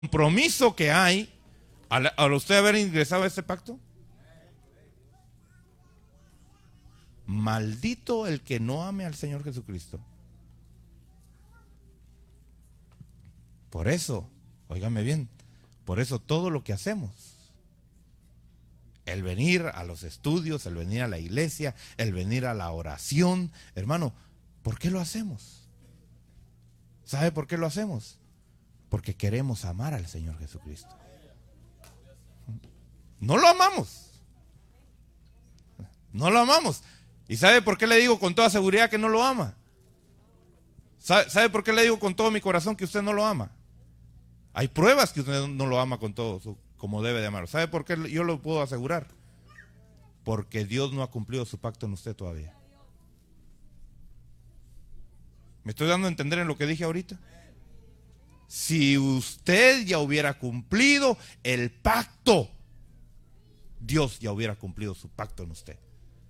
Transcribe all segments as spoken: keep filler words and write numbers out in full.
compromiso que hay al, al usted haber ingresado a este pacto. Maldito el que no ame al Señor Jesucristo. Por eso, óigame bien, por eso todo lo que hacemos, el venir a los estudios, el venir a la iglesia, el venir a la oración, hermano, ¿por qué lo hacemos? ¿Sabe por qué lo hacemos? Porque queremos amar al Señor Jesucristo. No lo amamos. No lo amamos. ¿Y sabe por qué le digo con toda seguridad que no lo ama? ¿Sabe, sabe por qué le digo con todo mi corazón que usted no lo ama? Hay pruebas que usted no lo ama con todo su, como debe de amarlo. ¿Sabe por qué yo lo puedo asegurar? Porque Dios no ha cumplido su pacto en usted todavía. ¿Me estoy dando a entender en lo que dije ahorita? Si usted ya hubiera cumplido el pacto, Dios ya hubiera cumplido su pacto en usted.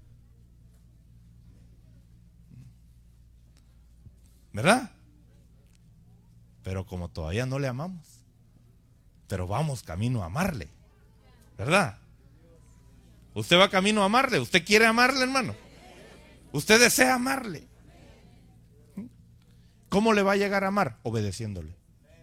¿Verdad? Pero como todavía no le amamos, pero vamos camino a amarle, ¿verdad? Usted va camino a amarle, usted quiere amarle, hermano. Usted desea amarle. ¿Cómo le va a llegar a amar? Obedeciéndole.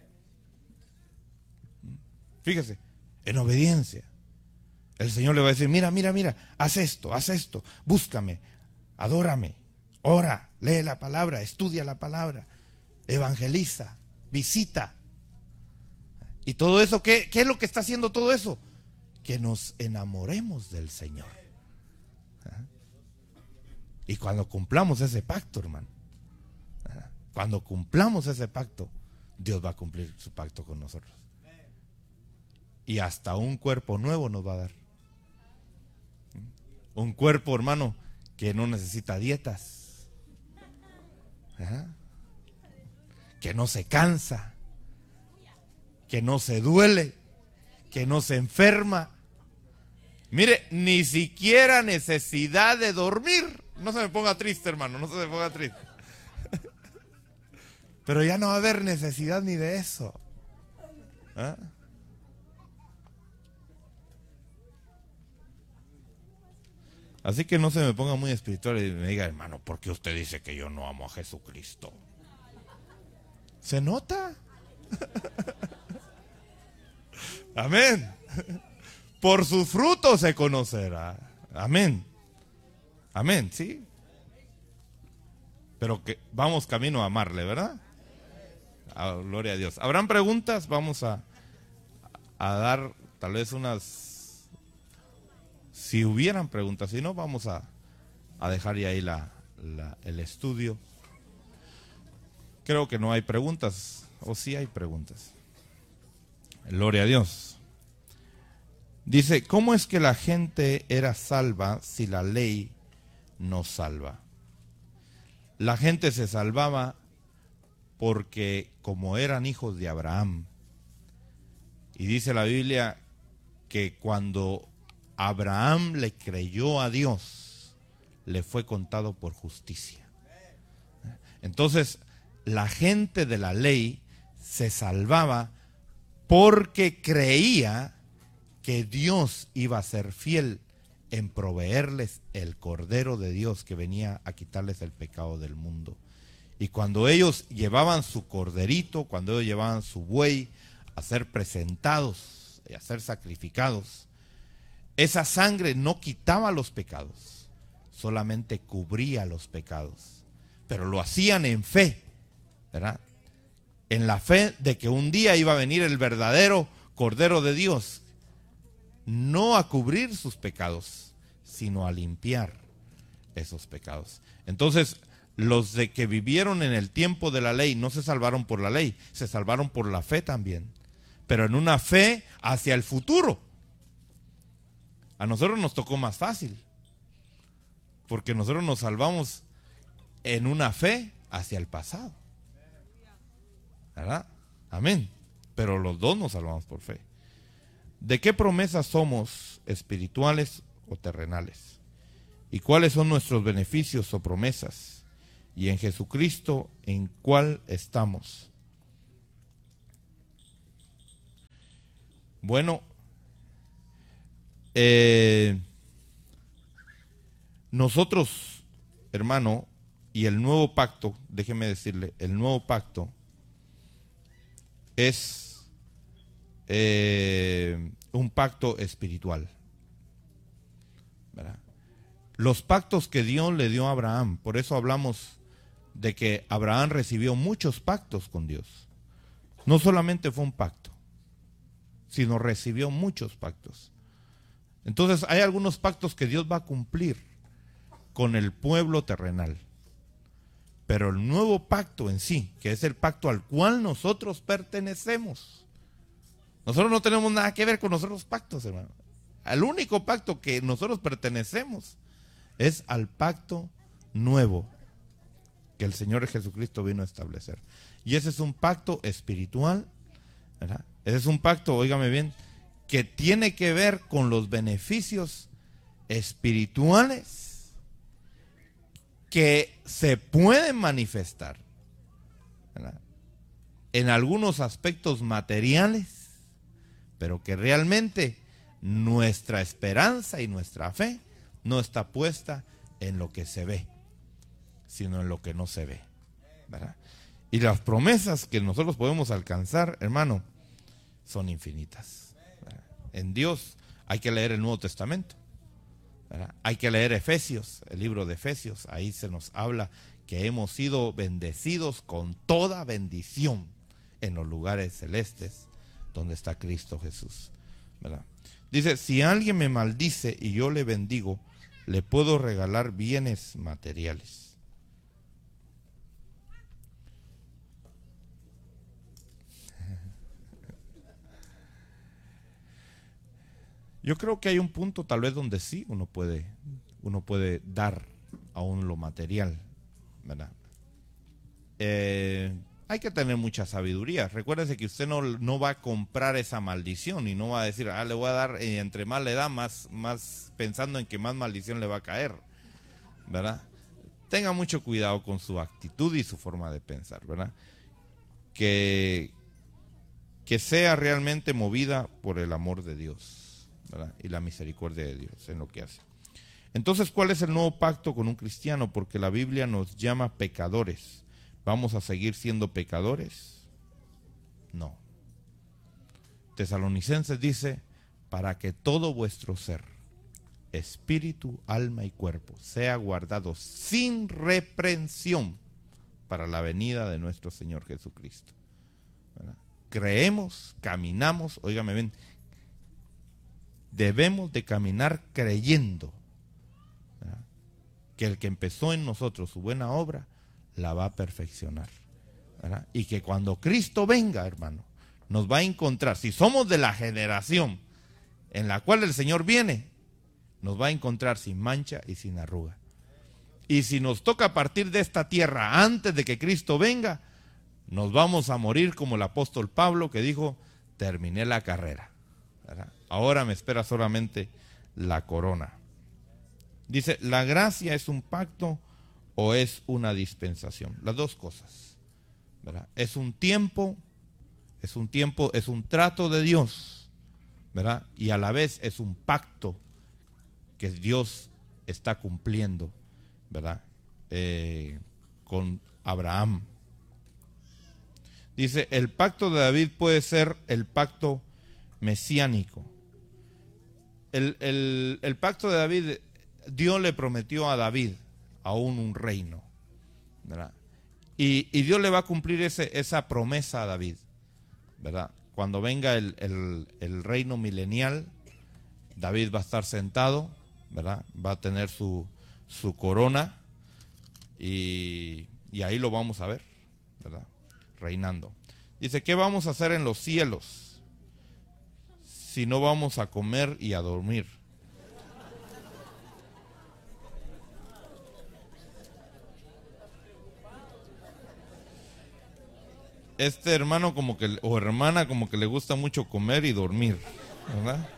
Fíjese, en obediencia. El Señor le va a decir, mira, mira, mira, haz esto, haz esto, búscame, adórame, ora, lee la palabra, estudia la palabra, evangeliza, visita. Y todo eso, ¿qué, qué es lo que está haciendo todo eso? Que nos enamoremos del Señor. ¿Ah? Y cuando cumplamos ese pacto, hermano, ¿ah? Cuando cumplamos ese pacto, Dios va a cumplir su pacto con nosotros. Y hasta un cuerpo nuevo nos va a dar. Un cuerpo, hermano, que no necesita dietas. ¿Ah? Que no se cansa, que no se duele, que no se enferma. Mire, ni siquiera necesidad de dormir. No se me ponga triste, hermano, no se me ponga triste. Pero ya no va a haber necesidad ni de eso. ¿Ah? Así que no se me ponga muy espiritual y me diga, hermano, ¿por qué usted dice que yo no amo a Jesucristo? ¿Se nota? Amén. Por sus frutos se conocerá. Amén. Amén, sí. Pero que vamos camino a amarle, ¿verdad? Ah, gloria a Dios. ¿Habrán preguntas? Vamos a, a dar tal vez unas... Si hubieran preguntas, si no, vamos a, a dejar ya ahí la, la, el estudio. Creo que no hay preguntas, o sí hay preguntas. Gloria a Dios. Dice, ¿cómo es que la gente era salva si la ley no salva? La gente se salvaba porque como eran hijos de Abraham, y dice la Biblia que cuando Abraham le creyó a Dios, le fue contado por justicia. Entonces, la gente de la ley se salvaba porque creía que Dios iba a ser fiel en proveerles el Cordero de Dios que venía a quitarles el pecado del mundo. Y cuando ellos llevaban su corderito, cuando ellos llevaban su buey a ser presentados y a ser sacrificados, esa sangre no quitaba los pecados, solamente cubría los pecados. Pero lo hacían en fe, ¿verdad? En la fe de que un día iba a venir el verdadero Cordero de Dios, no a cubrir sus pecados, sino a limpiar esos pecados. Entonces, los de que vivieron en el tiempo de la ley no se salvaron por la ley, se salvaron por la fe también, pero en una fe hacia el futuro. A nosotros nos tocó más fácil, porque nosotros nos salvamos en una fe hacia el pasado, ¿verdad? Amén. Pero los dos nos salvamos por fe. ¿De qué promesas somos, espirituales o terrenales? ¿Y cuáles son nuestros beneficios o promesas? Y en Jesucristo, ¿en cuál estamos? Bueno, eh, nosotros, hermano, y el nuevo pacto, déjeme decirle, el nuevo pacto es eh, un pacto espiritual, ¿verdad? Los pactos que Dios le dio a Abraham, por eso hablamos de que Abraham recibió muchos pactos con Dios. No solamente fue un pacto, sino recibió muchos pactos. Entonces hay algunos pactos que Dios va a cumplir con el pueblo terrenal. Pero el nuevo pacto en sí, que es el pacto al cual nosotros pertenecemos. Nosotros no tenemos nada que ver con los otros pactos, hermano. Al único pacto que nosotros pertenecemos es al pacto nuevo que el Señor Jesucristo vino a establecer. Y ese es un pacto espiritual, ¿verdad? Ese es un pacto, óigame bien, que tiene que ver con los beneficios espirituales que se pueden manifestar, ¿verdad?, en algunos aspectos materiales, pero que realmente nuestra esperanza y nuestra fe no está puesta en lo que se ve, sino en lo que no se ve, ¿verdad? Y las promesas que nosotros podemos alcanzar, hermano, son infinitas, ¿verdad? En Dios hay que leer el Nuevo Testamento, ¿verdad? Hay que leer Efesios, el libro de Efesios. Ahí se nos habla que hemos sido bendecidos con toda bendición en los lugares celestes donde está Cristo Jesús, ¿verdad? Dice, si alguien me maldice y yo le bendigo, le puedo regalar bienes materiales. Yo creo que hay un punto tal vez donde sí uno puede, uno puede dar aún lo material, ¿verdad? Eh, hay que tener mucha sabiduría. Recuérdese que usted no, no va a comprar esa maldición y no va a decir, ah, le voy a dar, y entre más le da, más, más pensando en que más maldición le va a caer, ¿verdad? Tenga mucho cuidado con su actitud y su forma de pensar, ¿verdad? Que, que sea realmente movida por el amor de Dios, ¿verdad?, y la misericordia de Dios en lo que hace. Entonces, ¿cuál es el nuevo pacto con un cristiano? Porque la Biblia nos llama pecadores. ¿Vamos a seguir siendo pecadores? No. Tesalonicenses dice, para que todo vuestro ser, espíritu, alma y cuerpo, sea guardado sin reprensión para la venida de nuestro Señor Jesucristo, ¿verdad? Creemos, caminamos, óigame bien, debemos de caminar creyendo, ¿verdad?, que el que empezó en nosotros su buena obra la va a perfeccionar, ¿verdad? Y que cuando Cristo venga, hermano, nos va a encontrar, si somos de la generación en la cual el Señor viene, nos va a encontrar sin mancha y sin arruga. Y si nos toca partir de esta tierra antes de que Cristo venga, nos vamos a morir como el apóstol Pablo, que dijo, terminé la carrera, ¿verdad? Ahora me espera solamente la corona. Dice, ¿la gracia es un pacto o es una dispensación? Las dos cosas, ¿verdad? Es un tiempo, es un tiempo, es un trato de Dios, ¿verdad? Y a la vez es un pacto que Dios está cumpliendo, ¿verdad? Eh, con Abraham. Dice, el pacto de David puede ser el pacto mesiánico. El, el, el pacto de David, Dios le prometió a David aún un reino, ¿verdad? Y, y Dios le va a cumplir ese, esa promesa a David, ¿verdad? Cuando venga el, el, el reino milenial, David va a estar sentado, ¿verdad? Va a tener su, su corona y, y ahí lo vamos a ver, ¿verdad?, reinando. Dice, ¿qué vamos a hacer en los cielos si no vamos a comer y a dormir? Este hermano como que, o hermana como que le gusta mucho comer y dormir, ¿verdad?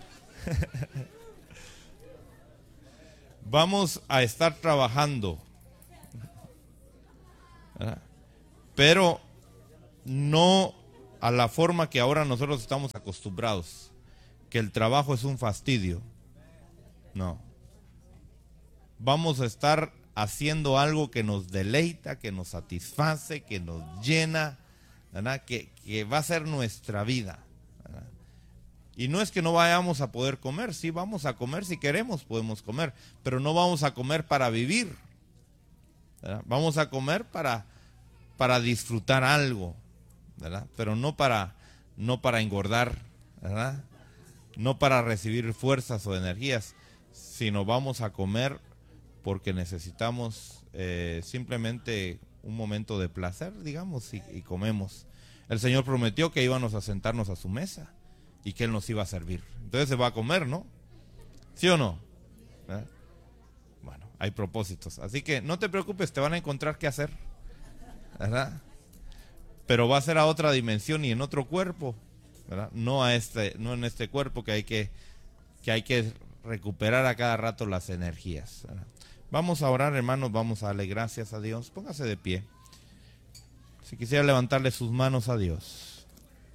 Vamos a estar trabajando, ¿verdad?, pero no a la forma que ahora nosotros estamos acostumbrados, que el trabajo es un fastidio. No. Vamos a estar haciendo algo que nos deleita, que nos satisface, que nos llena, ¿verdad? Que, que va a ser nuestra vida, ¿verdad? Y no es que no vayamos a poder comer, sí vamos a comer, si queremos podemos comer, pero no vamos a comer para vivir, ¿verdad? Vamos a comer para, para disfrutar algo, ¿verdad? Pero no para, no para engordar, ¿verdad? No para recibir fuerzas o energías, sino vamos a comer porque necesitamos eh, simplemente un momento de placer, digamos, y, y comemos. El Señor prometió que íbamos a sentarnos a su mesa y que Él nos iba a servir. Entonces se va a comer, ¿no? ¿Sí o no? ¿Eh? Bueno, hay propósitos. Así que no te preocupes, te van a encontrar qué hacer, ¿verdad? Pero va a ser a otra dimensión y en otro cuerpo, ¿verdad? No a este, no en este cuerpo que hay que, que hay que recuperar a cada rato las energías, ¿verdad? Vamos a orar, hermanos, vamos a darle gracias a Dios. Póngase de pie. Si quisiera levantarle sus manos a Dios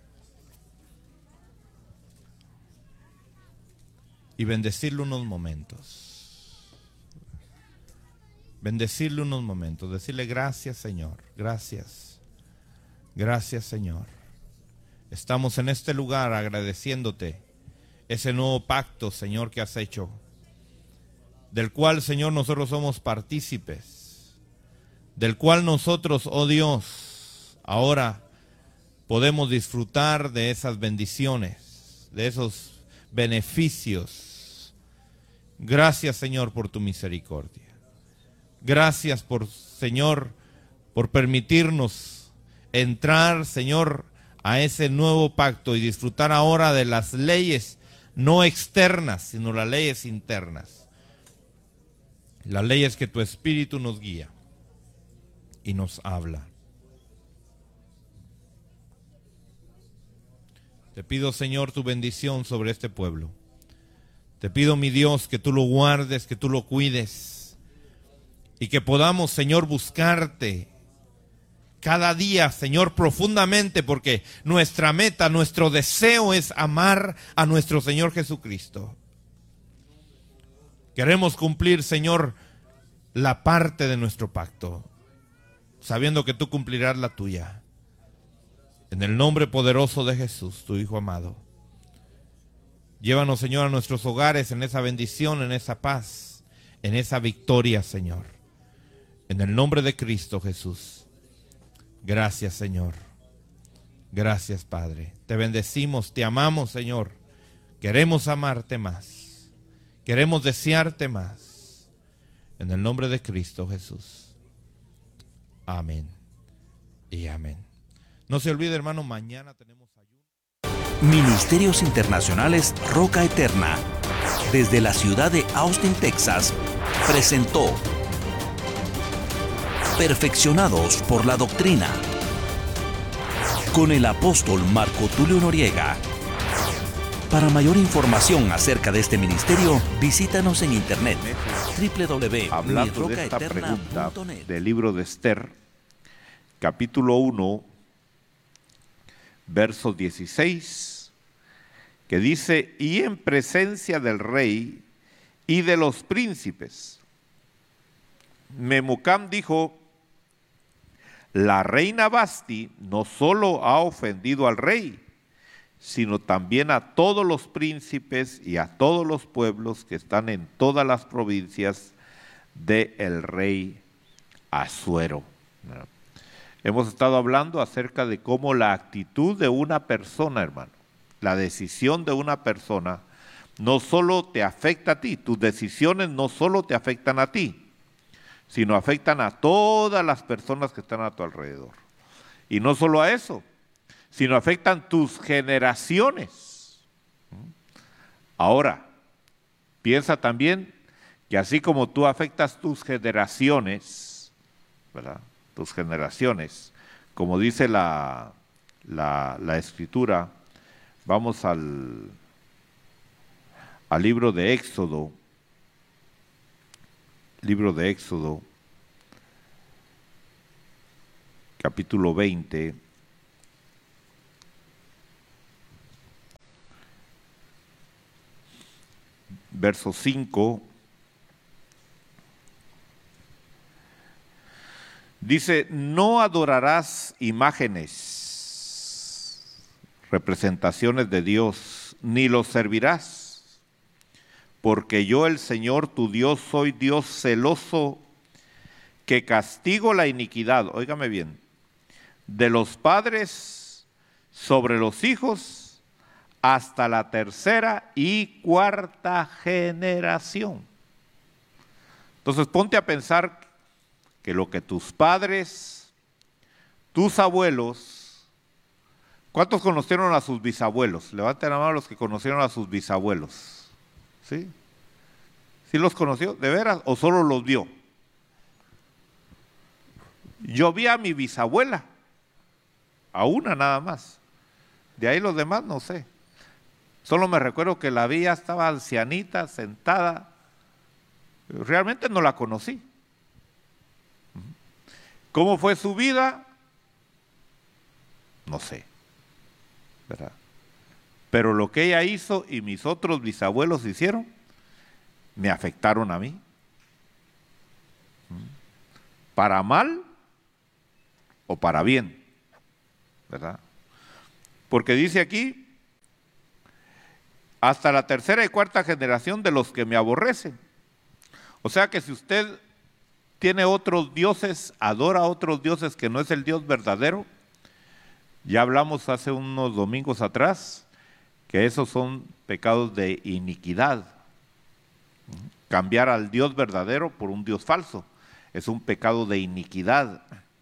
y bendecirle unos momentos. Bendecirle unos momentos, decirle gracias, Señor, gracias. Gracias, Señor. Estamos en este lugar agradeciéndote ese nuevo pacto, Señor, que has hecho, del cual, Señor, nosotros somos partícipes, del cual nosotros, oh Dios, ahora podemos disfrutar de esas bendiciones, de esos beneficios. Gracias, Señor, por tu misericordia. Gracias por, Señor, por permitirnos entrar, Señor, a ese nuevo pacto y disfrutar ahora de las leyes no externas, sino las leyes internas. Las leyes que tu Espíritu nos guía y nos habla. Te pido, Señor, tu bendición sobre este pueblo. Te pido, mi Dios, que tú lo guardes, que tú lo cuides y que podamos, Señor, buscarte cada día, Señor, profundamente, porque nuestra meta, nuestro deseo es amar a nuestro Señor Jesucristo. Queremos cumplir, Señor, la parte de nuestro pacto, sabiendo que tú cumplirás la tuya. En el nombre poderoso de Jesús, tu Hijo amado. Llévanos, Señor, a nuestros hogares en esa bendición, en esa paz, en esa victoria, Señor. En el nombre de Cristo Jesús. Gracias, Señor. Gracias, Padre. Te bendecimos, te amamos, Señor. Queremos amarte más. Queremos desearte más. En el nombre de Cristo Jesús. Amén. Y amén. No se olvide, hermano, mañana tenemos ayuno. Ministerios Internacionales Roca Eterna, desde la ciudad de Austin, Texas, presentó Perfeccionados por la Doctrina, con el apóstol Marco Tulio Noriega. Para mayor información acerca de este ministerio, visítanos en internet doble u doble u doble u punto Hablando de esta pregunta del libro de Esther, capítulo uno, verso dieciséis, que dice: y en presencia del rey y de los príncipes, Memucán dijo: la reina Vasti no solo ha ofendido al rey, sino también a todos los príncipes y a todos los pueblos que están en todas las provincias del rey Asuero. Hemos estado hablando acerca de cómo la actitud de una persona, hermano, la decisión de una persona, no solo te afecta a ti, tus decisiones no solo te afectan a ti, sino afectan a todas las personas que están a tu alrededor. Y no solo a eso, sino afectan tus generaciones. Ahora, piensa también que así como tú afectas tus generaciones, ¿verdad? Tus generaciones, como dice la, la, la Escritura, vamos al, al libro de Éxodo, libro de Éxodo, capítulo veinte, verso cinco, dice, no adorarás imágenes, representaciones de Dios, ni los servirás, porque yo el Señor tu Dios soy Dios celoso, que castigo la iniquidad, óigame bien, de los padres sobre los hijos hasta la tercera y cuarta generación. Entonces ponte a pensar que lo que tus padres, tus abuelos, ¿cuántos conocieron a sus bisabuelos? Levanten la mano los que conocieron a sus bisabuelos. ¿Sí? ¿Sí los conoció? ¿De veras? ¿O solo los vio? Yo vi a mi bisabuela, a una nada más. De ahí los demás no sé. Solo me recuerdo que la vi, ya estaba ancianita, sentada. Realmente no la conocí. ¿Cómo fue su vida? No sé, ¿verdad? Pero lo que ella hizo y mis otros bisabuelos hicieron, me afectaron a mí. Para mal o para bien, ¿verdad? Porque dice aquí, hasta la tercera y cuarta generación de los que me aborrecen. O sea que si usted tiene otros dioses, adora a otros dioses que no es el Dios verdadero, ya hablamos hace unos domingos atrás, que esos son pecados de iniquidad. Cambiar al Dios verdadero por un Dios falso es un pecado de iniquidad.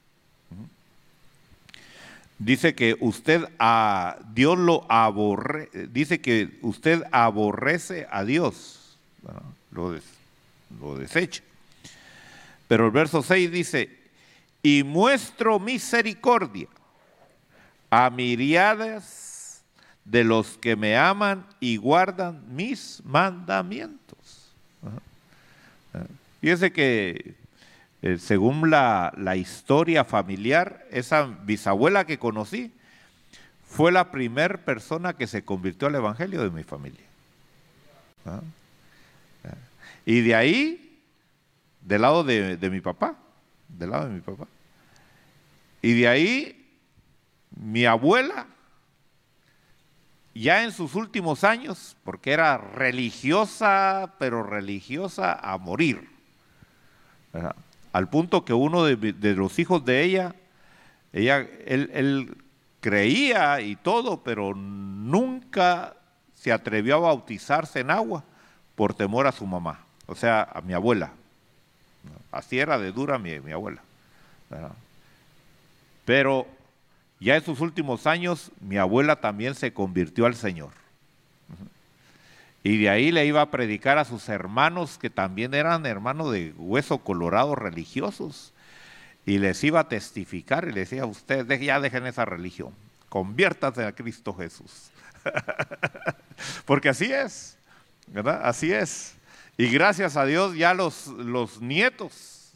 Dice que usted a Dios lo aborrece, dice que usted aborrece a Dios, bueno, lo, des, lo desecha. Pero el verso seis dice, y muestro misericordia a miriadas de los que me aman y guardan mis mandamientos. Fíjese que eh, según la, la historia familiar, esa bisabuela que conocí fue la primera persona que se convirtió al evangelio de mi familia. ¿Ah? Y de ahí, del lado de, de mi papá, del lado de mi papá. Y de ahí, mi abuela, ya en sus últimos años, porque era religiosa, pero religiosa a morir, ¿verdad? Al punto que uno de, de los hijos de ella, ella él, él creía y todo, pero nunca se atrevió a bautizarse en agua por temor a su mamá, o sea, a mi abuela. Así era de dura mi, mi abuela, ¿verdad? Pero ya en sus últimos años, mi abuela también se convirtió al Señor. Y de ahí le iba a predicar a sus hermanos, que también eran hermanos de hueso colorado religiosos, y les iba a testificar y les decía, ustedes ya dejen esa religión, conviértanse a Cristo Jesús. Porque así es, ¿verdad? Así es. Y gracias a Dios ya los, los nietos,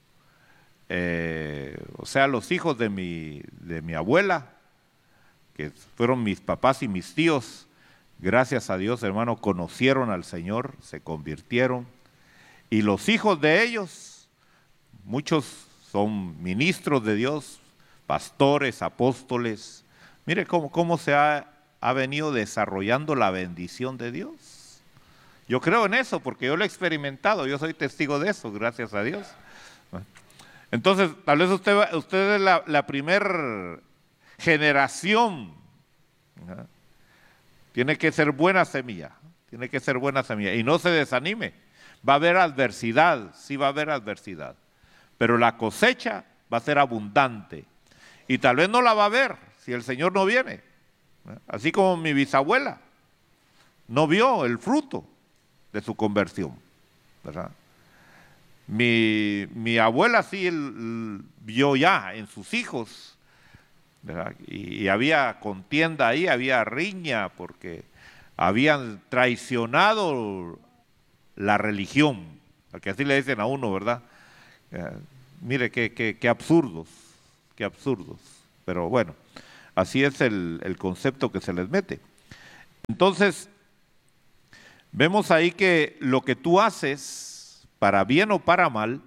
eh, o sea, los hijos de mi, de mi abuela, que fueron mis papás y mis tíos, gracias a Dios, hermano, conocieron al Señor, se convirtieron. Y los hijos de ellos, muchos son ministros de Dios, pastores, apóstoles. Mire cómo, cómo se ha, ha venido desarrollando la bendición de Dios. Yo creo en eso porque yo lo he experimentado, yo soy testigo de eso, gracias a Dios. Entonces, tal vez usted, usted es la, la primera generación, ¿no? Tiene que ser buena semilla, tiene que ser buena semilla. Y no se desanime, va a haber adversidad, sí va a haber adversidad, pero la cosecha va a ser abundante. Y tal vez no la va a ver si el Señor no viene. Así como mi bisabuela no vio el fruto de su conversión, ¿verdad? Mi, mi abuela sí el, el, vio ya en sus hijos, ¿verdad? Y, y había contienda ahí, había riña, porque habían traicionado la religión, porque así le dicen a uno, ¿verdad? Eh, mire qué, qué, qué absurdos, qué absurdos, pero bueno, así es el, el concepto que se les mete. Entonces, Vemos ahí que lo que tú haces, para bien o para mal,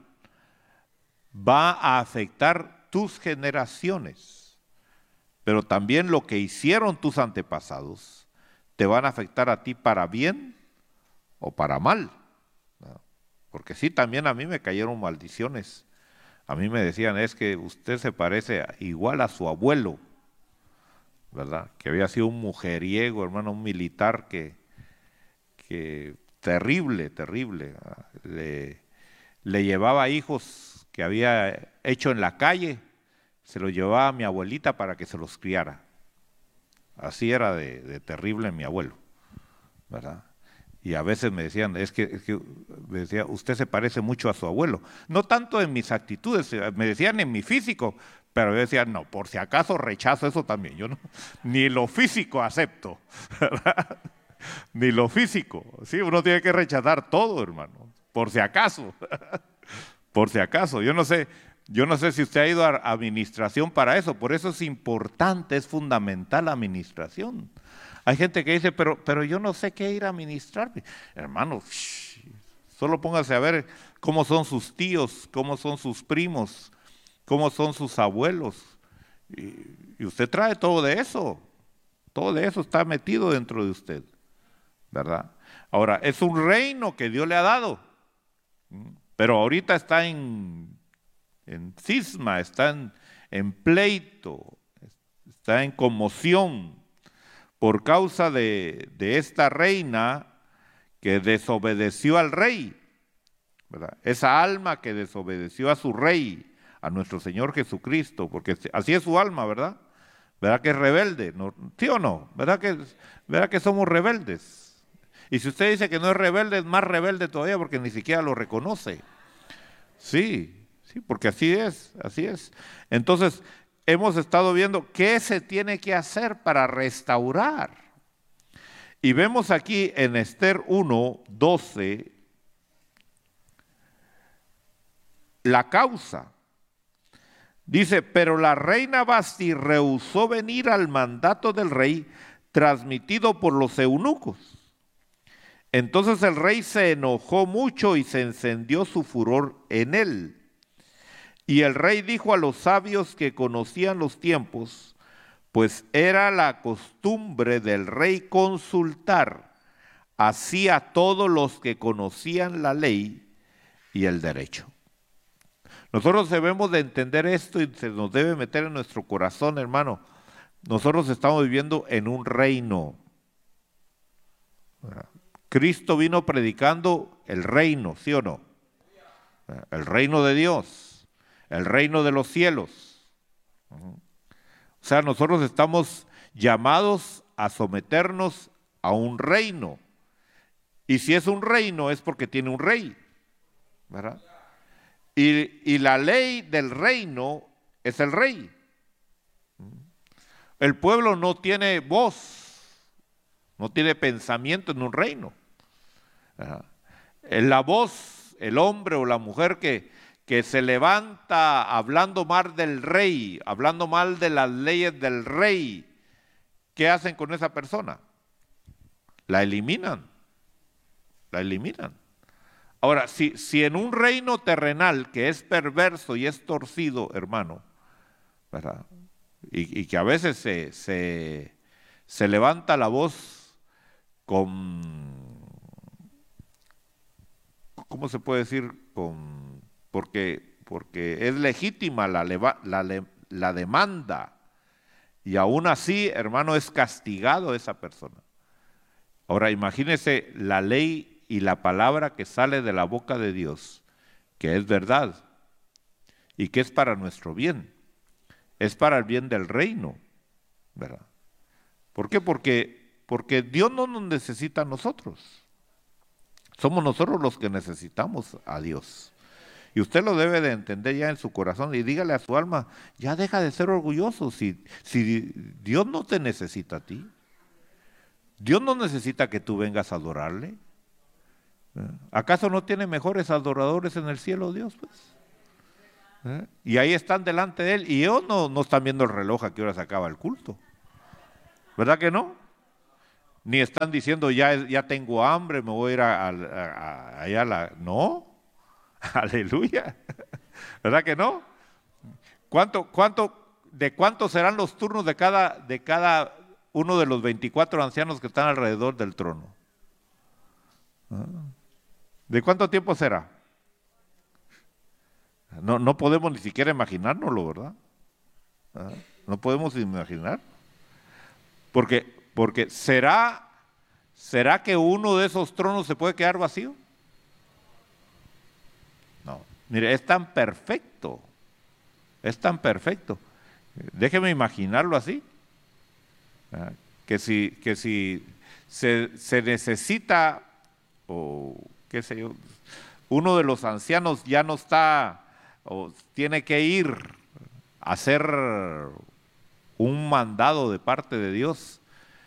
va a afectar tus generaciones, pero también lo que hicieron tus antepasados te van a afectar a ti para bien o para mal, ¿no? Porque sí, también a mí me cayeron maldiciones. A mí me decían, es que usted se parece igual a su abuelo, ¿verdad? Que había sido un mujeriego, hermano, un militar que, que terrible, terrible. Le, le llevaba hijos que había hecho en la calle, se los llevaba a mi abuelita para que se los criara. Así era de, de terrible mi abuelo, ¿verdad? Y a veces me decían, es que, es que me decía, usted se parece mucho a su abuelo. No tanto en mis actitudes, me decían en mi físico, pero yo decía, no, por si acaso rechazo eso también. Yo no, ni lo físico acepto, ¿verdad? Ni lo físico. Sí, uno tiene que rechazar todo, hermano, por si acaso. Por si acaso. Yo no sé, yo no sé si usted ha ido a administración para eso, por eso es importante, es fundamental la administración. Hay gente que dice, pero, pero yo no sé qué ir a ministrar. Hermano, shh, solo póngase a ver cómo son sus tíos, cómo son sus primos, cómo son sus abuelos. Y, y usted trae todo de eso. Todo de eso está metido dentro de usted, ¿verdad? Ahora, es un reino que Dios le ha dado, pero ahorita está en, en cisma, está en, en pleito, está en conmoción, por causa de, de esta reina que desobedeció al rey, ¿verdad? Esa alma que desobedeció a su rey, a nuestro Señor Jesucristo, porque así es su alma, ¿verdad? ¿Verdad que es rebelde? ¿No? ¿Sí o no? ¿Verdad que, ¿verdad que somos rebeldes? Y si usted dice que no es rebelde, es más rebelde todavía porque ni siquiera lo reconoce. Sí, sí, porque así es, así es. Entonces, hemos estado viendo qué se tiene que hacer para restaurar. Y vemos aquí en Esther uno, doce, la causa. Dice, pero la reina Vasti rehusó venir al mandato del rey transmitido por los eunucos. Entonces el rey se enojó mucho y se encendió su furor en él. Y el rey dijo a los sabios que conocían los tiempos, pues era la costumbre del rey consultar así a todos los que conocían la ley y el derecho. Nosotros debemos de entender esto y se nos debe meter en nuestro corazón, hermano. Nosotros estamos viviendo en un reino. Cristo vino predicando el reino, ¿sí o no? El reino de Dios, el reino de los cielos. O sea, nosotros estamos llamados a someternos a un reino. Y si es un reino es porque tiene un rey, ¿verdad? Y, y la ley del reino es el rey. El pueblo no tiene voz, no tiene pensamiento en un reino. En la voz, el hombre o la mujer que, que se levanta hablando mal del rey, hablando mal de las leyes del rey, ¿qué hacen con esa persona? La eliminan, la eliminan. Ahora, si, si en un reino terrenal que es perverso y es torcido, hermano, ¿verdad? Y, y que a veces se, se, se levanta la voz con, ¿cómo se puede decir? Con, porque, porque es legítima la, la, la demanda y aún así, hermano, es castigado esa persona. Ahora, imagínese la ley y la palabra que sale de la boca de Dios, que es verdad y que es para nuestro bien, es para el bien del reino, ¿verdad? ¿Por qué? Porque, porque Dios no nos necesita a nosotros, somos nosotros los que necesitamos a Dios. Y usted lo debe de entender ya en su corazón y dígale a su alma, ya deja de ser orgulloso, si, si Dios no te necesita a ti, Dios no necesita que tú vengas a adorarle. ¿Acaso no tiene mejores adoradores en el cielo Dios? Pues? ¿Eh? Y ahí están delante de Él y ellos no, no están viendo el reloj a qué hora se acaba el culto, ¿verdad que no? ni están diciendo ya, ya tengo hambre, me voy a ir a, a, a, allá a la... No, aleluya, ¿verdad que no? ¿Cuánto, cuánto, ¿De cuántos serán los turnos de cada, de cada uno de los veinticuatro ancianos que están alrededor del trono? ¿De cuánto tiempo será? No, no podemos ni siquiera imaginárnoslo, ¿verdad? No podemos imaginar. Porque, porque ¿será, ¿será que uno de esos tronos se puede quedar vacío? No. Mire, es tan perfecto. Es tan perfecto. Déjeme imaginarlo así. Que si, que si se, se necesita, o qué sé yo, uno de los ancianos ya no está, o tiene que ir a hacer un mandado de parte de Dios,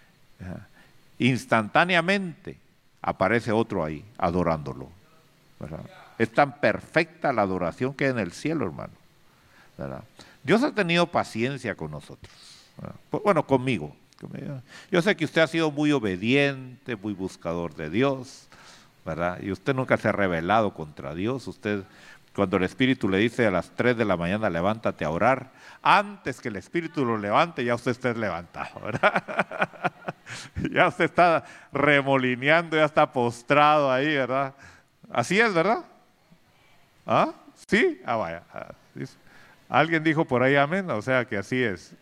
instantáneamente aparece otro ahí adorándolo, ¿verdad? Es tan perfecta la adoración que hay en el cielo, hermano, ¿verdad? Dios ha tenido paciencia con nosotros, ¿verdad? Bueno, conmigo. Yo sé que usted ha sido muy obediente, muy buscador de Dios, ¿verdad? Y usted nunca se ha rebelado contra Dios. Usted, cuando el Espíritu le dice a las tres de la mañana, levántate a orar, antes que el Espíritu lo levante, ya usted está levantado, ¿verdad? Ya usted está remolineando, ya está postrado ahí, ¿verdad? Así es, ¿verdad? ¿Ah? ¿Sí? Ah, vaya. Alguien dijo por ahí amén, o sea que así es.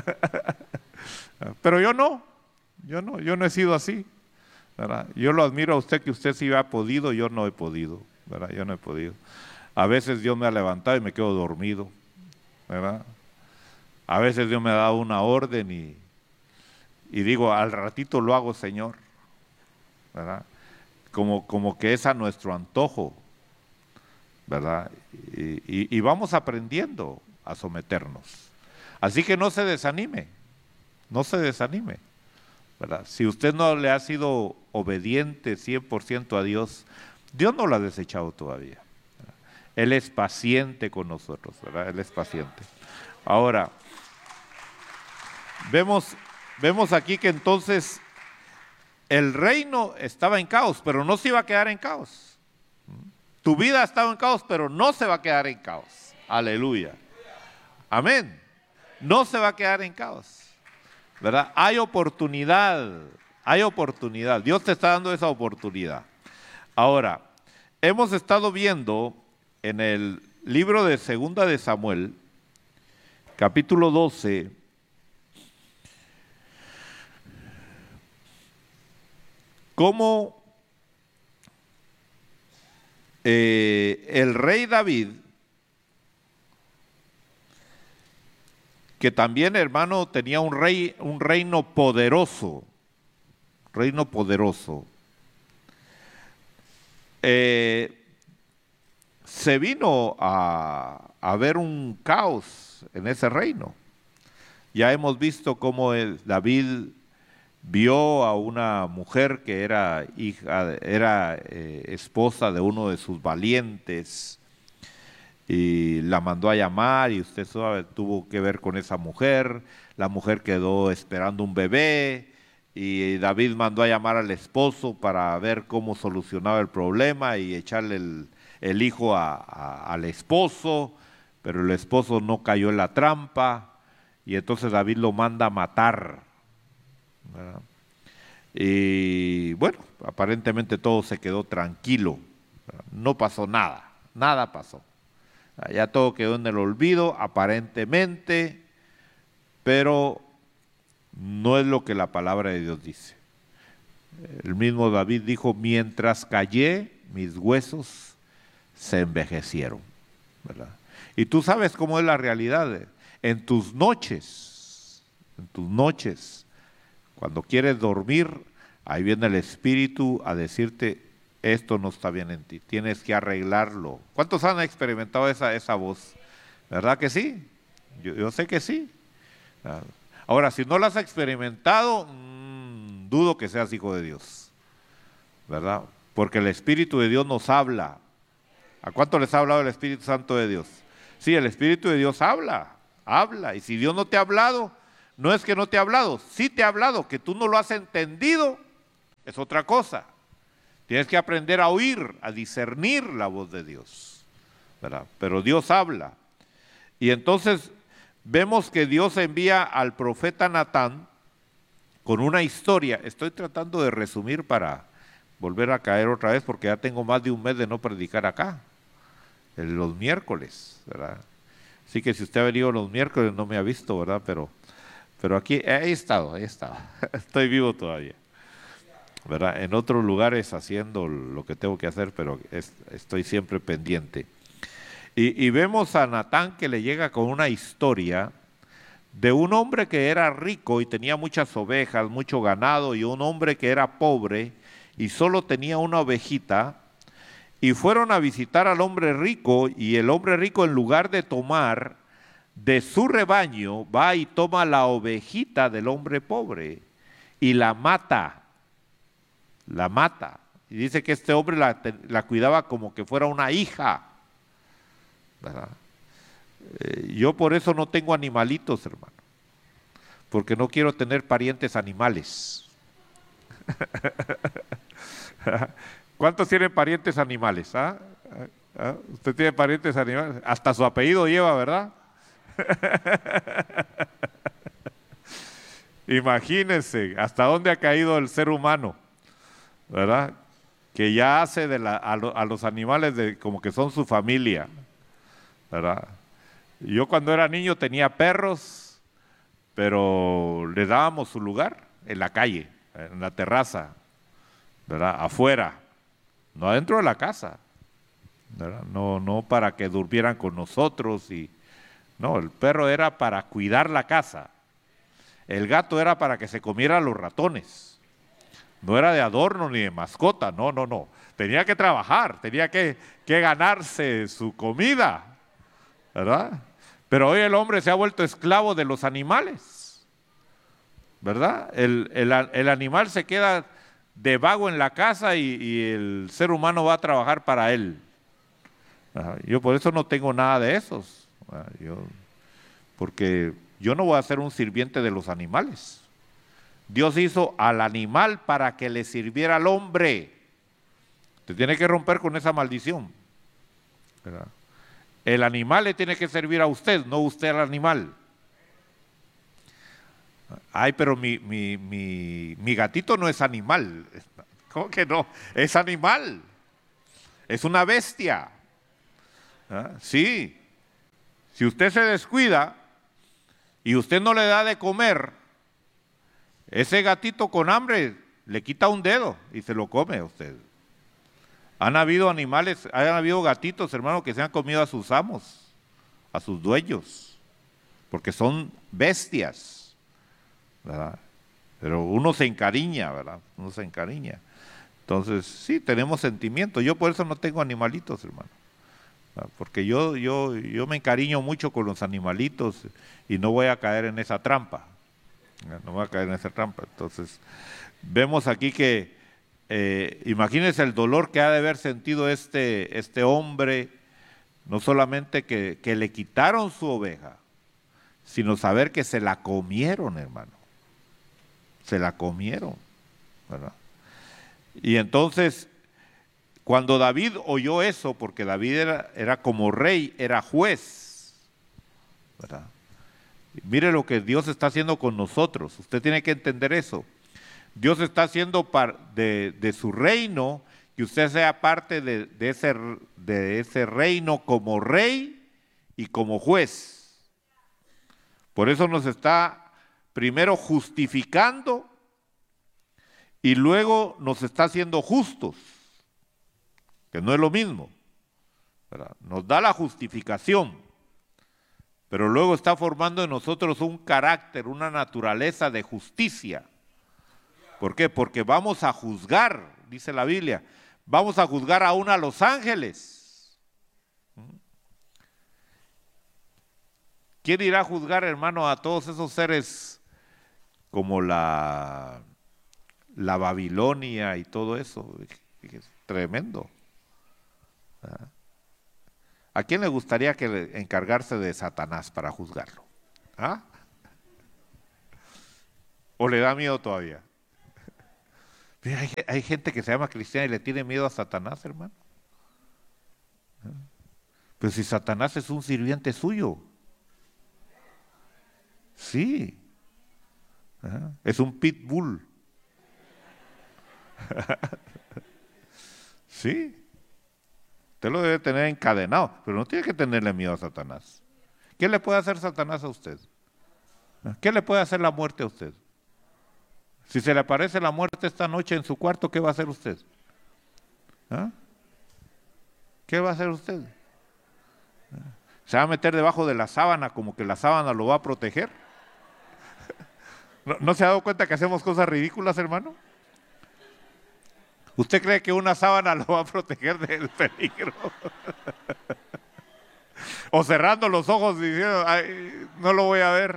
Pero yo no, yo no, yo no he sido así, ¿verdad? Yo lo admiro a usted, que usted sí ha podido, yo no he podido, ¿verdad? Yo no he podido. A veces Dios me ha levantado y me quedo dormido, ¿verdad? A veces Dios me ha dado una orden y, y digo, al ratito lo hago, Señor, ¿verdad? Como, como que es a nuestro antojo, ¿verdad? Y, y, y vamos aprendiendo a someternos. Así que no se desanime. No se desanime, ¿verdad? Si usted no le ha sido obediente cien por ciento a Dios, Dios no lo ha desechado todavía, ¿verdad? Él es paciente con nosotros, ¿verdad? Él es paciente. Ahora, vemos, vemos aquí que entonces el reino estaba en caos, pero no se iba a quedar en caos. Tu vida ha estado en caos, pero no se va a quedar en caos. Aleluya. Amén. No se va a quedar en caos, ¿verdad? Hay oportunidad, hay oportunidad. Dios te está dando esa oportunidad. Ahora, hemos estado viendo en el libro de Segunda de Samuel, capítulo doce, cómo eh, el rey David, que también, hermano, tenía un rey, un reino poderoso, reino poderoso, eh, se vino a, a ver un caos en ese reino. Ya hemos visto cómo el, David vio a una mujer que era hija, era eh, esposa de uno de sus valientes, y la mandó a llamar, y usted sabe, tuvo que ver con esa mujer. La mujer quedó esperando un bebé, y David mandó a llamar al esposo para ver cómo solucionaba el problema y echarle el, el hijo a, a, al esposo, pero el esposo no cayó en la trampa, y entonces David lo manda a matar, ¿verdad? Y bueno, aparentemente todo se quedó tranquilo, ¿verdad? No pasó nada, nada pasó. Ya todo quedó en el olvido, aparentemente, pero no es lo que la palabra de Dios dice. El mismo David dijo, mientras callé, mis huesos se envejecieron, ¿verdad? Y tú sabes cómo es la realidad. En tus noches, en tus noches, cuando quieres dormir, ahí viene el Espíritu a decirte, esto no está bien en ti, tienes que arreglarlo. ¿Cuántos han experimentado esa, esa voz? ¿Verdad que sí? Yo, yo sé que sí. Ahora, si no la has experimentado, mmm, dudo que seas hijo de Dios, ¿verdad? Porque el Espíritu de Dios nos habla. ¿A cuánto les ha hablado el Espíritu Santo de Dios? Sí, el Espíritu de Dios habla, habla. Y si Dios no te ha hablado, no es que no te ha hablado, sí te ha hablado, que tú no lo has entendido, es otra cosa. Tienes que aprender a oír, a discernir la voz de Dios, ¿verdad? Pero Dios habla. Y entonces vemos que Dios envía al profeta Natán con una historia. Estoy tratando de resumir para volver a caer otra vez, porque ya tengo más de un mes de no predicar acá, en los miércoles, ¿verdad? Así que si usted ha venido los miércoles no me ha visto, ¿verdad? Pero, pero aquí he estado, he estado, estoy vivo todavía, ¿verdad? En otros lugares haciendo lo que tengo que hacer, pero es, estoy siempre pendiente. Y, y vemos a Natán que le llega con una historia de un hombre que era rico y tenía muchas ovejas, mucho ganado, y un hombre que era pobre y solo tenía una ovejita, y fueron a visitar al hombre rico, y el hombre rico, en lugar de tomar de su rebaño, va y toma la ovejita del hombre pobre y la mata, la mata, y dice que este hombre la, la cuidaba como que fuera una hija, ¿verdad? Eh, yo por eso no tengo animalitos, hermano, porque no quiero tener parientes animales. ¿Cuántos tienen parientes animales? ¿Ah? ¿Ah? ¿Usted tiene parientes animales? Hasta su apellido lleva, ¿verdad? Imagínense hasta dónde ha caído el ser humano, ¿verdad? Que ya hace de la, a, lo, a los animales de, como que son su familia, ¿verdad? Yo cuando era niño tenía perros, pero le dábamos su lugar en la calle, en la terraza, ¿verdad? Afuera, no adentro de la casa, ¿verdad? No, no para que durmieran con nosotros, y no, el perro era para cuidar la casa, el gato era para que se comiera los ratones, no era de adorno ni de mascota, no, no, no, tenía que trabajar, tenía que, que ganarse su comida, ¿verdad? Pero hoy el hombre se ha vuelto esclavo de los animales, ¿verdad? El, el, el animal se queda de vago en la casa, y, y el ser humano va a trabajar para él. Ajá. Yo por eso no tengo nada de esos, yo, porque yo no voy a ser un sirviente de los animales. Dios hizo al animal para que le sirviera al hombre. Usted tiene que romper con esa maldición, ¿verdad? El animal le tiene que servir a usted, no usted al animal. Ay, pero mi, mi, mi, mi gatito no es animal. ¿Cómo que no? Es animal. Es una bestia. ¿Ah? Sí. Si usted se descuida y usted no le da de comer, ese gatito con hambre le quita un dedo y se lo come a usted. Han habido animales, han habido gatitos, hermano, que se han comido a sus amos, a sus dueños, porque son bestias, ¿verdad? Pero uno se encariña, ¿verdad? Uno se encariña. Entonces, sí, tenemos sentimientos. Yo por eso no tengo animalitos, hermano, ¿verdad? Porque yo, yo, yo me encariño mucho con los animalitos y no voy a caer en esa trampa. No voy a caer en esa trampa. Entonces, vemos aquí que Eh, imagínense el dolor que ha de haber sentido este, este hombre, no solamente que, que le quitaron su oveja, sino saber que se la comieron, hermano. Se la comieron, ¿verdad? Y entonces, cuando David oyó eso, porque David era, era como rey, era juez, ¿verdad? Mire lo que Dios está haciendo con nosotros, usted tiene que entender eso. Dios está haciendo de, de su reino, que usted sea parte de, de, ese, de ese reino como rey y como juez. Por eso nos está primero justificando y luego nos está haciendo justos, que no es lo mismo, ¿verdad? Nos da la justificación, pero luego está formando en nosotros un carácter, una naturaleza de justicia. ¿Por qué? Porque vamos a juzgar, dice la Biblia, vamos a juzgar aún a los ángeles. ¿Quién irá a juzgar, hermano, a todos esos seres como la, la Babilonia y todo eso? Es tremendo. ¿A quién le gustaría que encargarse de Satanás para juzgarlo? ¿Ah? ¿O le da miedo todavía? Hay, hay gente que se llama cristiana y le tiene miedo a Satanás, hermano. Pero si Satanás es un sirviente suyo. Sí. Es un pitbull. Sí. Usted lo debe tener encadenado, pero no tiene que tenerle miedo a Satanás. ¿Qué le puede hacer Satanás a usted? ¿Qué le puede hacer la muerte a usted? Si se le aparece la muerte esta noche en su cuarto, ¿qué va a hacer usted? ¿Ah? ¿Qué va a hacer usted? ¿Se va a meter debajo de la sábana como que la sábana lo va a proteger? ¿No, ¿no se ha dado cuenta que hacemos cosas ridículas, hermano? ¿Usted cree que una sábana lo va a proteger del peligro? O cerrando los ojos diciendo, ay, no lo voy a ver.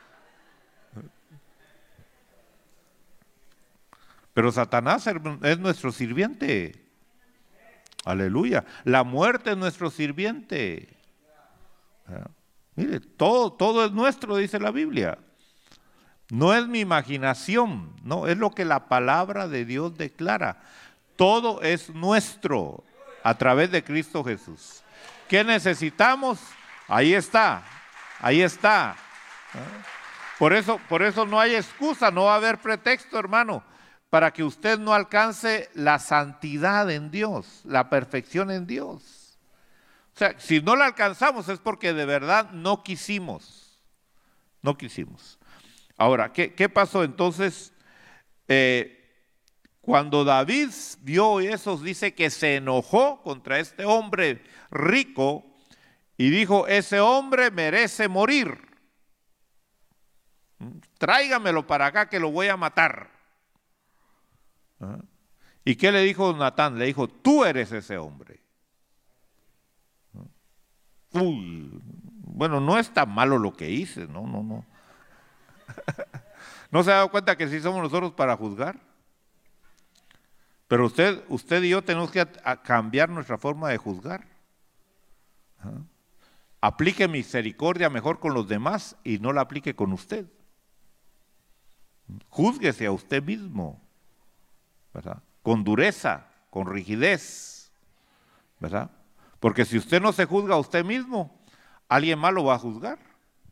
Pero Satanás es nuestro sirviente. Aleluya. La muerte es nuestro sirviente. Mire, todo, todo es nuestro, dice la Biblia. No es mi imaginación, no, es lo que la palabra de Dios declara. Todo es nuestro a través de Cristo Jesús. ¿Qué necesitamos? Ahí está, ahí está. Por eso, por eso no hay excusa, no va a haber pretexto, hermano, para que usted no alcance la santidad en Dios, la perfección en Dios. O sea, si no la alcanzamos es porque de verdad no quisimos, no quisimos. Ahora, ¿qué, qué pasó entonces? Eh, cuando David vio eso, dice que se enojó contra este hombre rico y dijo, ese hombre merece morir. Tráigamelo para acá que lo voy a matar. ¿Ah? ¿Y qué le dijo Natán? Le dijo, tú eres ese hombre. Uy, bueno, no es tan malo lo que hice, no, no, no. ¿No se ha dado cuenta que sí somos nosotros para juzgar? Pero usted, usted y yo tenemos que a, a cambiar nuestra forma de juzgar. ¿Ah? Aplique misericordia mejor con los demás y no la aplique con usted. Júzguese a usted mismo, ¿verdad? Con dureza, con rigidez, ¿verdad? Porque si usted no se juzga a usted mismo, alguien más lo va a juzgar.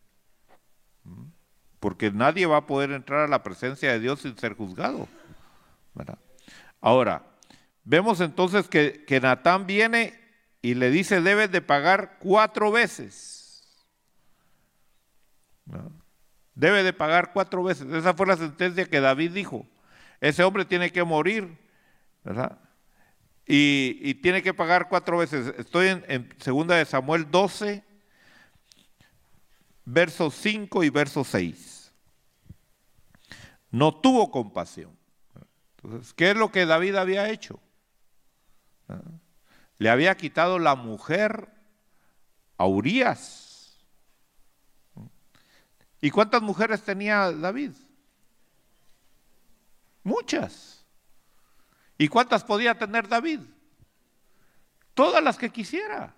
Porque nadie va a poder entrar a la presencia de Dios sin ser juzgado, ¿verdad? Ahora, vemos entonces que, que Natán viene y le dice, debes de pagar cuatro veces. ¿No? Debe de pagar cuatro veces. Esa fue la sentencia que David dijo. Ese hombre tiene que morir, ¿verdad? Y, y tiene que pagar cuatro veces. Estoy en, en segunda de Samuel doce, versos cinco y verso seis. No tuvo compasión. Entonces, ¿qué es lo que David había hecho? Le había quitado la mujer a Urías. ¿Y cuántas mujeres tenía David? Muchas. ¿Y cuántas podía tener David? Todas las que quisiera.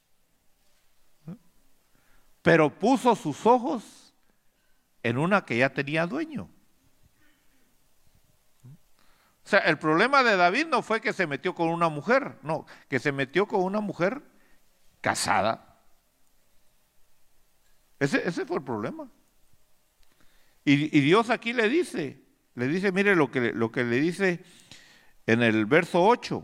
Pero puso sus ojos en una que ya tenía dueño. O sea, el problema de David no fue que se metió con una mujer, no, que se metió con una mujer casada. Ese, ese fue el problema. Y, y Dios aquí le dice, le dice, mire lo que, lo que le dice en el verso ocho.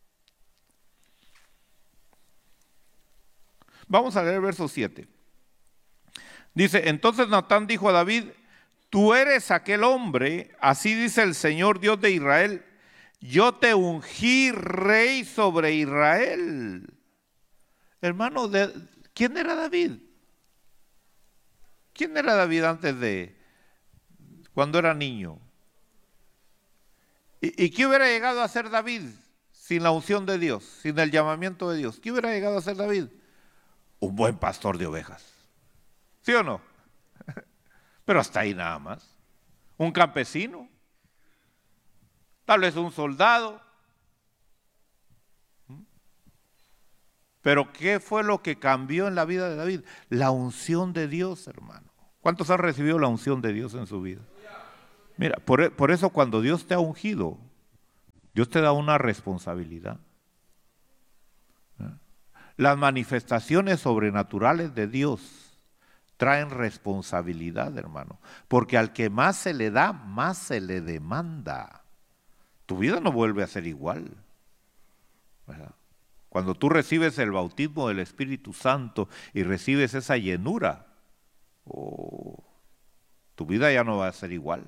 Vamos a leer el verso siete. Dice, entonces Natán dijo a David, tú eres aquel hombre, así dice el Señor Dios de Israel, yo te ungí rey sobre Israel. Hermano, de, ¿quién era David? ¿Quién era David antes de, cuando era niño? ¿Y, y qué hubiera llegado a ser David sin la unción de Dios, sin el llamamiento de Dios? ¿Qué hubiera llegado a ser David? Un buen pastor de ovejas. ¿Sí o no? Pero hasta ahí nada más. Un campesino, tal vez un soldado. Pero ¿qué fue lo que cambió en la vida de David? La unción de Dios, hermano. ¿Cuántos han recibido la unción de Dios en su vida? Mira, por, por eso cuando Dios te ha ungido, Dios te da una responsabilidad. Las manifestaciones sobrenaturales de Dios traen responsabilidad, hermano, porque al que más se le da, más se le demanda. Tu vida no vuelve a ser igual, ¿verdad? Cuando tú recibes el bautismo del Espíritu Santo y recibes esa llenura, oh, tu vida ya no va a ser igual.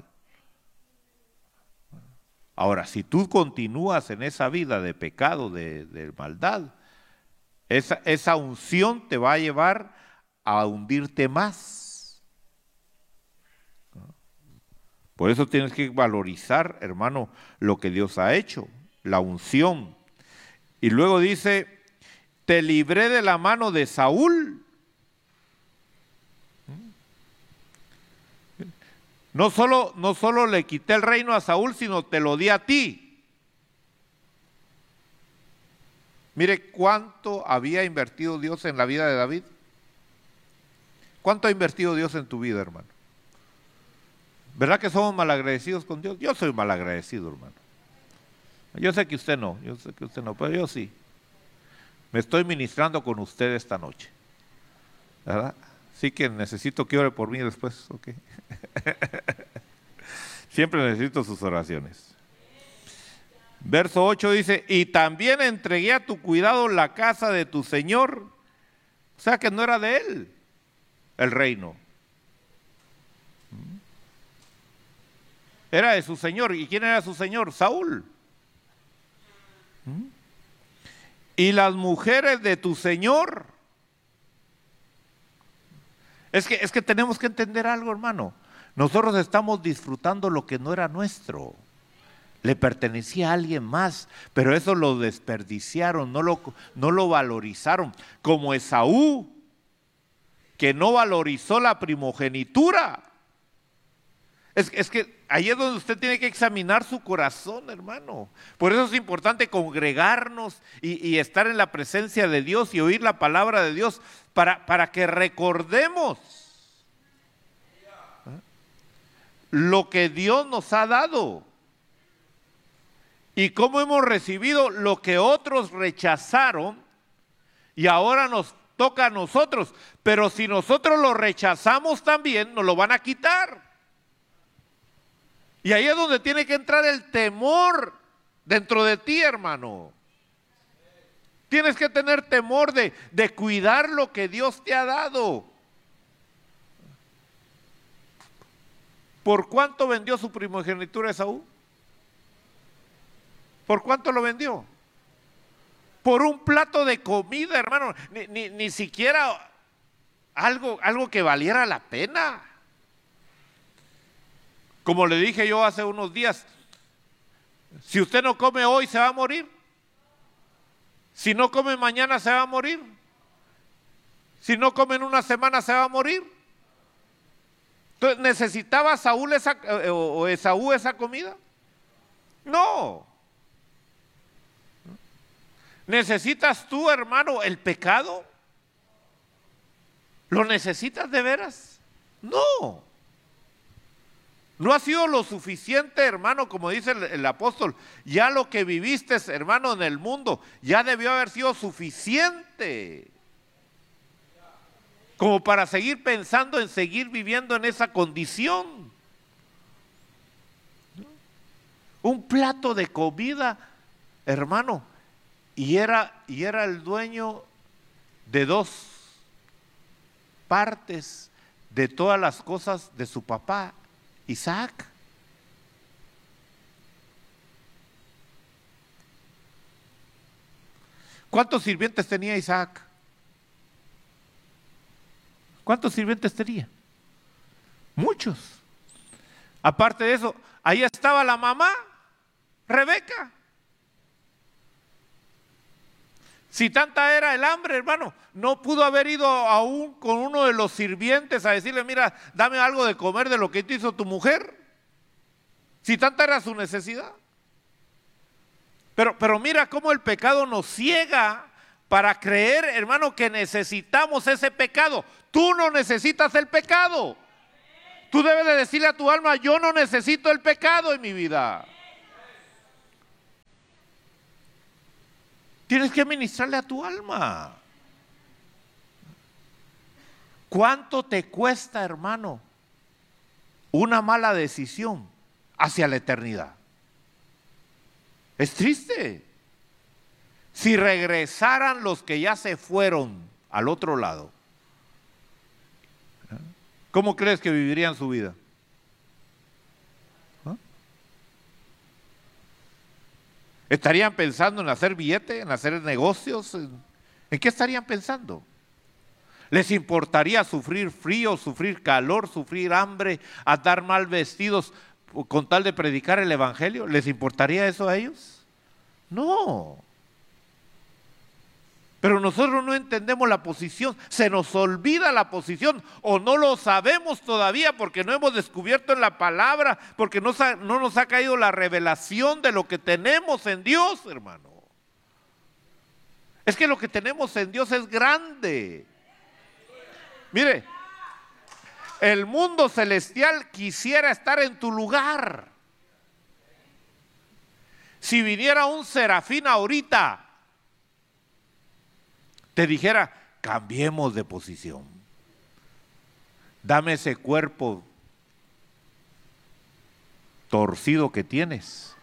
Ahora, si tú continúas en esa vida de pecado, de, de maldad, esa, esa unción te va a llevar a hundirte más. Por eso tienes que valorizar, hermano, lo que Dios ha hecho, la unción. Y luego dice, te libré de la mano de Saúl. No solo, no solo le quité el reino a Saúl, sino te lo di a ti. Mire cuánto había invertido Dios en la vida de David. ¿Cuánto ha invertido Dios en tu vida, hermano? ¿Verdad que somos malagradecidos con Dios? Yo soy malagradecido, hermano. Yo sé que usted no, yo sé que usted no, pero yo sí. Me estoy ministrando con usted esta noche, ¿verdad? Sí que necesito que ore por mí después, ok. Siempre necesito sus oraciones. Verso ocho dice, y también entregué a tu cuidado la casa de tu Señor. O sea que no era de él el reino. Era de su Señor. ¿Y quién era su Señor? Saúl. Y las mujeres de tu Señor. Es que, es que tenemos que entender algo, hermano. Nosotros estamos disfrutando lo que no era nuestro. Le pertenecía a alguien más, pero eso lo desperdiciaron, no lo, no lo valorizaron. Como Esaú, que no valorizó la primogenitura. Es, es que ahí es donde usted tiene que examinar su corazón, hermano. Por eso es importante congregarnos y, y estar en la presencia de Dios y oír la palabra de Dios para, para que recordemos ¿eh? lo que Dios nos ha dado y cómo hemos recibido lo que otros rechazaron y ahora nos toca a nosotros. Pero si nosotros lo rechazamos también, nos lo van a quitar. Y ahí es donde tiene que entrar el temor dentro de ti, hermano. Tienes que tener temor de, de cuidar lo que Dios te ha dado. ¿Por cuánto vendió su primogenitura Esaú? ¿Por cuánto lo vendió? Por un plato de comida, hermano. Ni, ni, ni siquiera algo, algo que valiera la pena. Como le dije yo hace unos días, si usted no come hoy se va a morir. Si no come mañana se va a morir. Si no come en una semana se va a morir. Entonces, ¿necesitaba Saúl esa, eh, o Esaú esa comida? No. ¿Necesitas tú, hermano, el pecado? ¿Lo necesitas de veras? No. No ha sido lo suficiente, hermano, como dice el, el apóstol. Ya lo que viviste, hermano, en el mundo, ya debió haber sido suficiente. Como para seguir pensando en seguir viviendo en esa condición. Un plato de comida, hermano, y era, y era el dueño de dos partes de todas las cosas de su papá, Isaac. ¿Cuántos sirvientes tenía Isaac? ¿Cuántos sirvientes tenía? Muchos. Aparte de eso, ahí estaba la mamá, Rebeca. Si tanta era el hambre, hermano, no pudo haber ido aún con uno de los sirvientes a decirle, mira, dame algo de comer de lo que te hizo tu mujer. Si tanta era su necesidad. Pero, pero mira cómo el pecado nos ciega para creer, hermano, que necesitamos ese pecado. Tú no necesitas el pecado. Tú debes de decirle a tu alma, yo no necesito el pecado en mi vida. Tienes que ministrarle a tu alma. ¿Cuánto te cuesta, hermano, una mala decisión hacia la eternidad? Es triste. Si regresaran los que ya se fueron al otro lado, ¿cómo crees que vivirían su vida? ¿Ah? ¿Estarían pensando en hacer billete, en hacer negocios? ¿En, ¿en qué estarían pensando? ¿Les importaría sufrir frío, sufrir calor, sufrir hambre, andar mal vestidos con tal de predicar el evangelio? ¿Les importaría eso a ellos? No. Pero nosotros no entendemos la posición, se nos olvida la posición o no lo sabemos todavía porque no hemos descubierto en la palabra, porque no, no nos ha caído la revelación de lo que tenemos en Dios, hermano. Es que lo que tenemos en Dios es grande. Mire, el mundo celestial quisiera estar en tu lugar. Si viniera un serafín ahorita, te dijera, cambiemos de posición. Dame ese cuerpo torcido que tienes.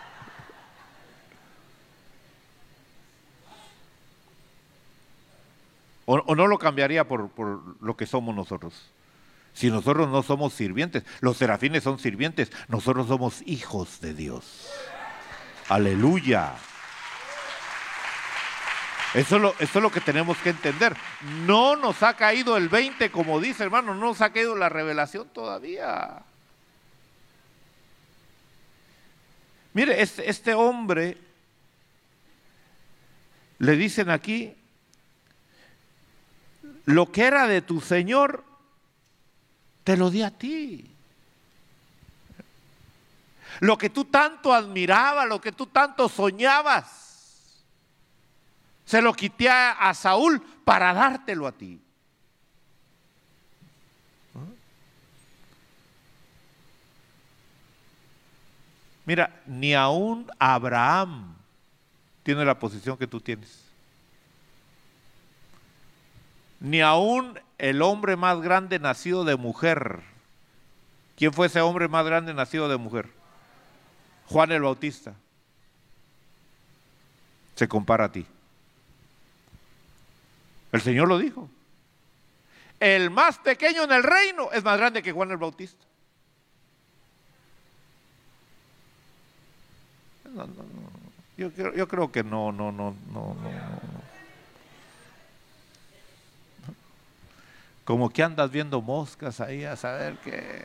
O, o no lo cambiaría por, por lo que somos nosotros. Si nosotros no somos sirvientes, los serafines son sirvientes, nosotros somos hijos de Dios. Aleluya. Eso es, lo, eso es lo que tenemos que entender. No nos ha caído el veinte, como dice, hermano, no nos ha caído la revelación todavía. Mire, este, este hombre, le dicen aquí, lo que era de tu Señor, te lo di a ti. Lo que tú tanto admirabas, lo que tú tanto soñabas, se lo quité a, a Saúl para dártelo a ti. Mira, ni aún Abraham tiene la posición que tú tienes. Ni aún el hombre más grande nacido de mujer. ¿Quién fue ese hombre más grande nacido de mujer? Juan el Bautista. Se compara a ti. El Señor lo dijo. El más pequeño en el reino es más grande que Juan el Bautista. No, no, no. Yo, creo, yo creo que no, no, no, no, no, no. Como que andas viendo moscas ahí a saber qué.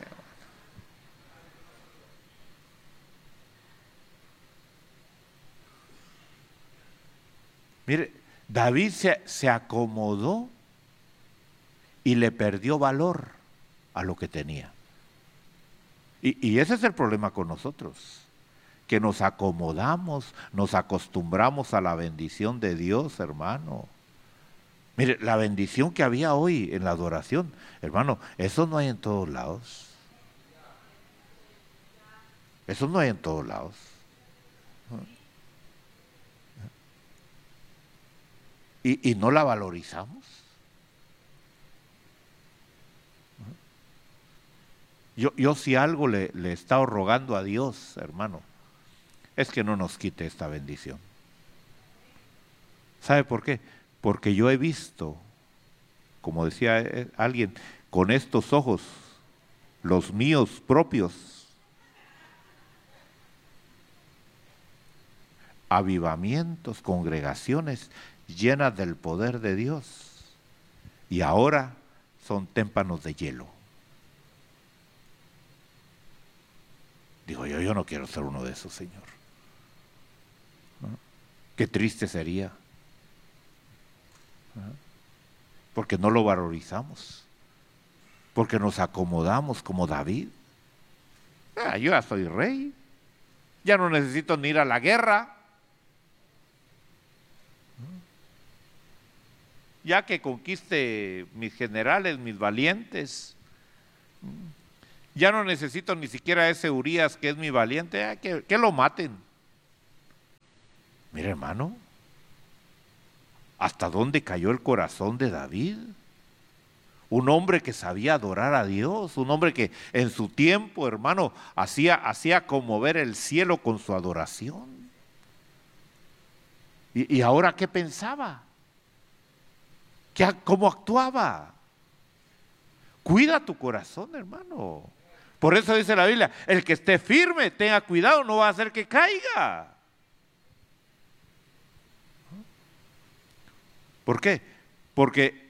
Mire, David se, se acomodó y le perdió valor a lo que tenía. Y, y ese es el problema con nosotros, que nos acomodamos, nos acostumbramos a la bendición de Dios, hermano. Mire, la bendición que había hoy en la adoración, hermano, eso no hay en todos lados. Eso no hay en todos lados. Y, y no la valorizamos. Yo, yo si algo le, le he estado rogando a Dios, hermano, es que no nos quite esta bendición. ¿Sabe por qué? Porque yo he visto, como decía alguien, con estos ojos, los míos propios, avivamientos, congregaciones llenas del poder de Dios, y ahora son témpanos de hielo. Digo yo, yo no quiero ser uno de esos, Señor. ¿No? Qué triste sería. Porque no lo valorizamos, porque nos acomodamos como David. Ah, yo ya soy rey, ya no necesito ni ir a la guerra, ya que conquiste mis generales, mis valientes, ya no necesito ni siquiera ese Urías que es mi valiente, ah, que, que lo maten. Mira, hermano, ¿Hasta dónde cayó el corazón de David? Un hombre que sabía adorar a Dios, un hombre que en su tiempo, hermano, hacía, hacía conmover el cielo con su adoración. ¿Y, y ahora qué pensaba? ¿Qué, ¿Cómo actuaba? Cuida tu corazón, hermano. Por eso dice la Biblia, el que esté firme, tenga cuidado, no va a hacer que caiga. ¿Por qué? Porque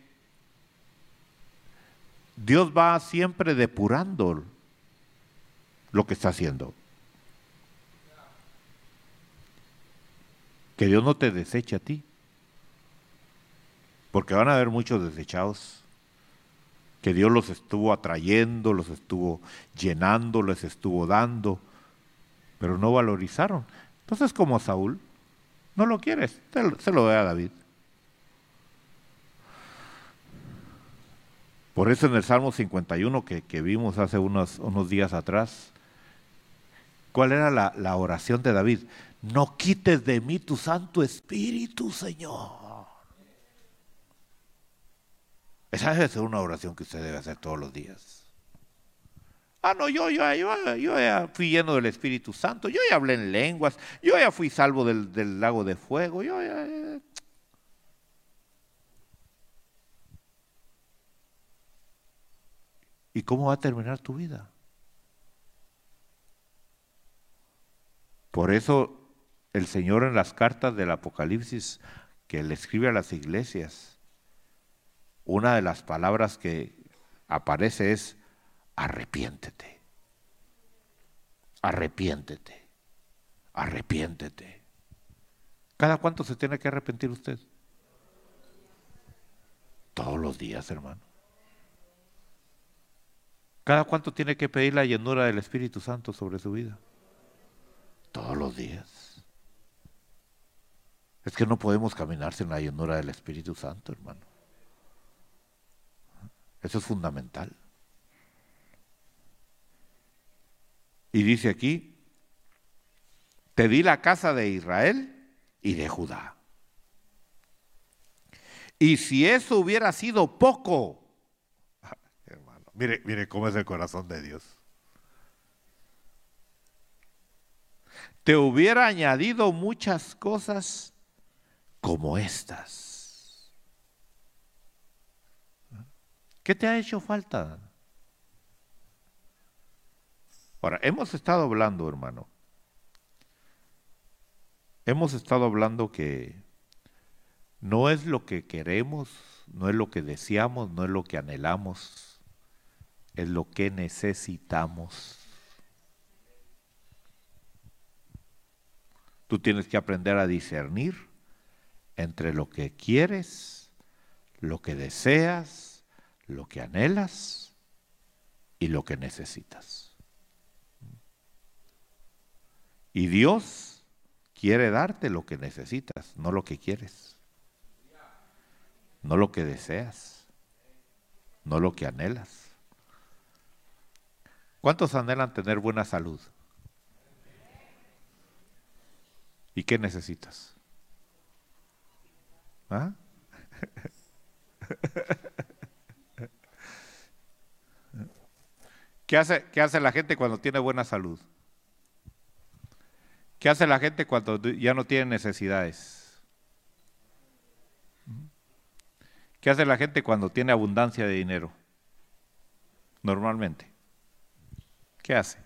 Dios va siempre depurando lo que está haciendo. Que Dios no te deseche a ti. Porque van a haber muchos desechados. Que Dios los estuvo atrayendo, los estuvo llenando, les estuvo dando. Pero no valorizaron. Entonces, como Saúl, no lo quieres, se lo da a David. Por eso en el Salmo cincuenta y uno que, que vimos hace unos, unos días atrás, ¿cuál era la, la oración de David? No quites de mí tu Santo Espíritu, Señor. Esa debe ser una oración que usted debe hacer todos los días. Ah, no, yo, yo, yo, yo ya fui lleno del Espíritu Santo, yo ya hablé en lenguas, yo ya fui salvo del, del lago de fuego, yo ya... ya. ¿Y cómo va a terminar tu vida? Por eso el Señor en las cartas del Apocalipsis que le escribe a las iglesias, una de las palabras que aparece es arrepiéntete, arrepiéntete, arrepiéntete. ¿Cada cuánto se tiene que arrepentir usted? Todos los días, hermano. ¿Cada cuánto tiene que pedir la llenura del Espíritu Santo sobre su vida? Todos los días. Es que no podemos caminar sin la llenura del Espíritu Santo, hermano. Eso es fundamental. Y dice aquí, te di la casa de Israel y de Judá. Y si eso hubiera sido poco, hermano, mire, mire cómo es el corazón de Dios. Te hubiera añadido muchas cosas como estas. ¿Qué te ha hecho falta? Ahora, hemos estado hablando, hermano. Hemos estado hablando que no es lo que queremos, no es lo que deseamos, no es lo que anhelamos, es lo que necesitamos. Tú tienes que aprender a discernir entre lo que quieres, lo que deseas, lo que anhelas y lo que necesitas. Y Dios quiere darte lo que necesitas, no lo que quieres, no lo que deseas, no lo que anhelas. ¿Cuántos anhelan tener buena salud? ¿Y qué necesitas? ¿Ah? ¿Qué hace, qué hace la gente cuando tiene buena salud? ¿Qué hace la gente cuando ya no tiene necesidades? ¿Qué hace la gente cuando tiene abundancia de dinero? Normalmente. ¿Qué hace?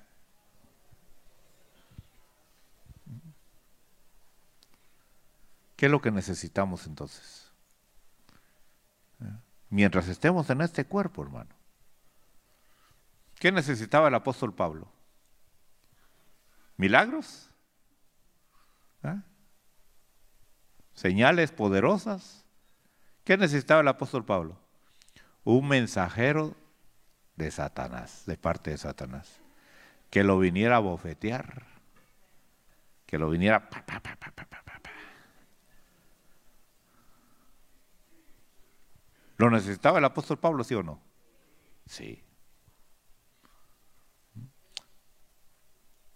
¿Qué es lo que necesitamos entonces? Mientras estemos en este cuerpo, hermano. ¿Qué necesitaba el apóstol Pablo? ¿Milagros? ¿Eh? ¿Señales poderosas? ¿Qué necesitaba el apóstol Pablo? Un mensajero de Satanás, de parte de Satanás, que lo viniera a bofetear, que lo viniera pa, pa, pa, pa, pa, pa, pa. ¿Lo necesitaba el apóstol Pablo, sí o no? Sí.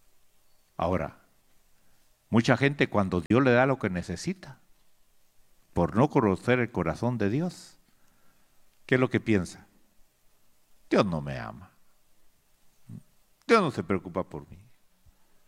Ahora, mucha gente cuando Dios le da lo que necesita, por no conocer el corazón de Dios, ¿qué es lo que piensa? Dios no me ama. Dios no se preocupa por mí.